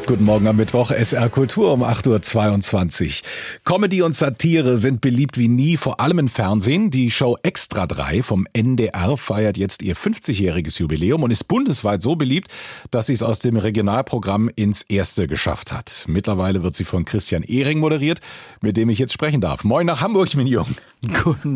Guten Morgen am Mittwoch, SR Kultur um 8.22 Uhr. Comedy und Satire sind beliebt wie nie, vor allem im Fernsehen. Die Show Extra 3 vom NDR feiert jetzt ihr 50-jähriges Jubiläum und ist bundesweit so beliebt, dass sie es aus dem Regionalprogramm ins Erste geschafft hat. Mittlerweile wird sie von Christian Ehring moderiert, mit dem ich jetzt sprechen darf. Moin nach Hamburg, mein Jung. Guten Morgen.